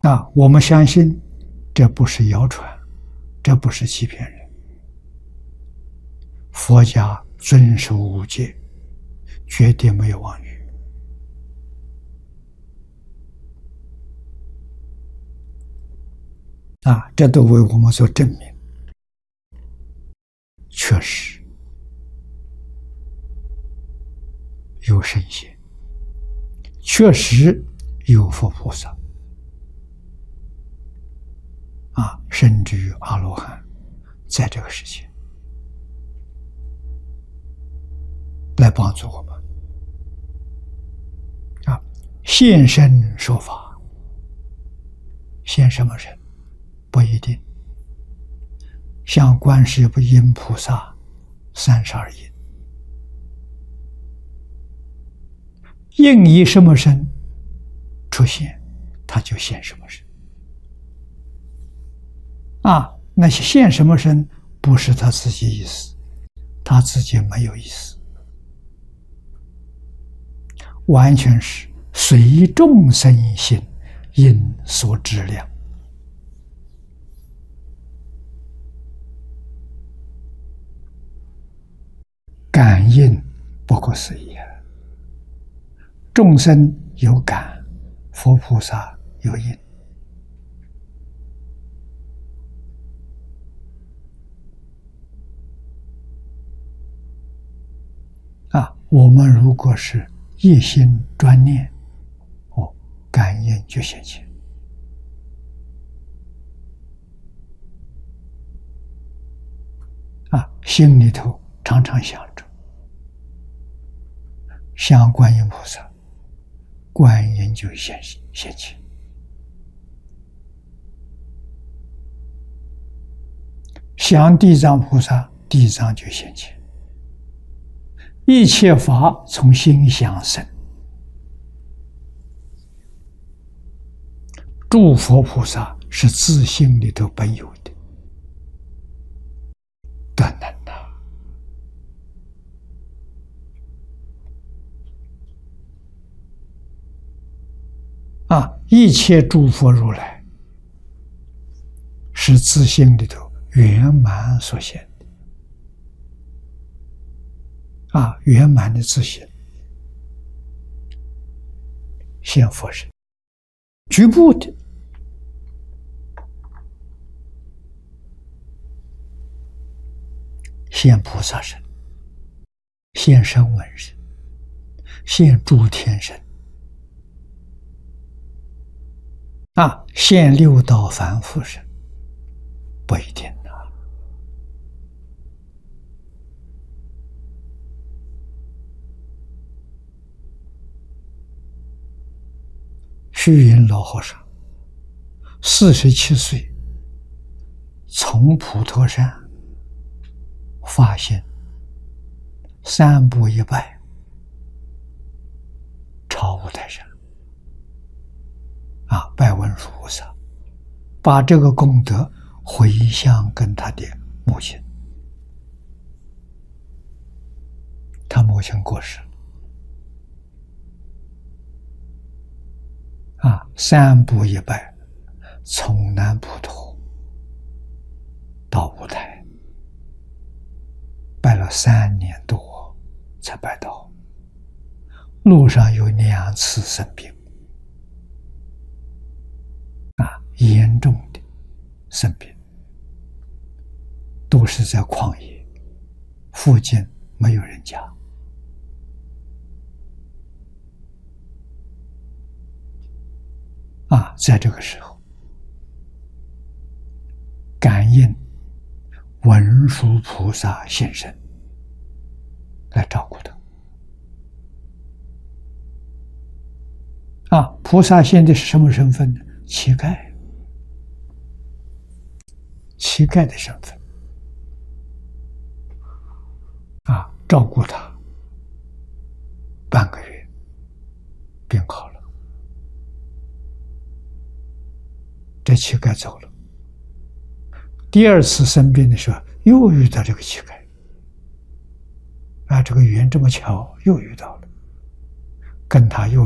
我们相信这不是谣传，这不是欺骗人。佛家遵守五戒，绝对没有妄语。这都为我们所证明，确实有圣贤，确实有佛菩萨，甚至于阿罗汉，在这个世界来帮助我们，现身说法，现什么身不一定，像观世音菩萨32应，应以什么身出现，他就现什么身。那些现什么身不是他自己意思，他自己没有意思，完全是随众生心因所知量。感应不可思议，众生有感，佛菩萨有应。我们如果是一心专念，感应就现前。心里头常常想着，想观音菩萨，观音就现前；想地藏菩萨，地藏就现前。一切法从心想生，诸佛菩萨是自性里头本有的，德能一切诸佛如来是自性里头圆满所现的，圆满的自性现佛身，局部的现菩萨身，现声闻身，现诸天身，现六道凡夫身，不一定虚云老和尚47岁，从普陀山发现3步一拜，朝五台山，拜文殊菩萨，把这个功德回向跟他的母亲。他母亲过世了，3步一拜，从南普陀到五台，拜了3年多才拜到，路上有2次生病，严重的生病，都是在旷野，附近没有人家。在这个时候，感应文殊菩萨现身来照顾他。菩萨现在是什么身份呢？乞丐，乞丐的身份，照顾他半个月，病好了，这乞丐走了。第2次生病的时候，又遇到这个乞丐，这个缘这么巧，又遇到了，跟他又